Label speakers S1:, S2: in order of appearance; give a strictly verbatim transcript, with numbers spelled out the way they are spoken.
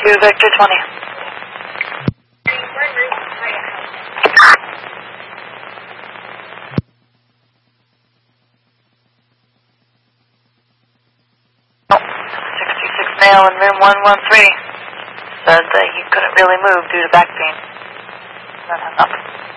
S1: to Vector twenty. Oh, sixty-six male in room one one three. Said that he couldn't really move due to back pain. Then hung up.